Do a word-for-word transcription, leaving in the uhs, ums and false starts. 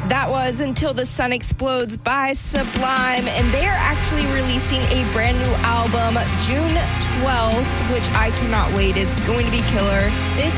That was Until the Sun Explodes by Sublime, and they are actually releasing a brand new album June twelfth, which I cannot wait. It's going to be killer. It's